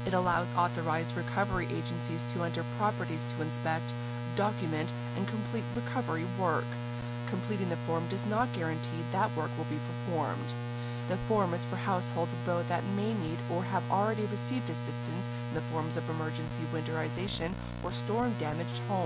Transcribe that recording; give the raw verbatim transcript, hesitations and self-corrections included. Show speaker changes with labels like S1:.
S1: It allows authorized recovery agencies to enter properties to inspect, document, and complete recovery work. Completing the form does not guarantee that work will be performed. The form is for households both that may need or have already received assistance in the forms of emergency winterization or storm-damaged homes.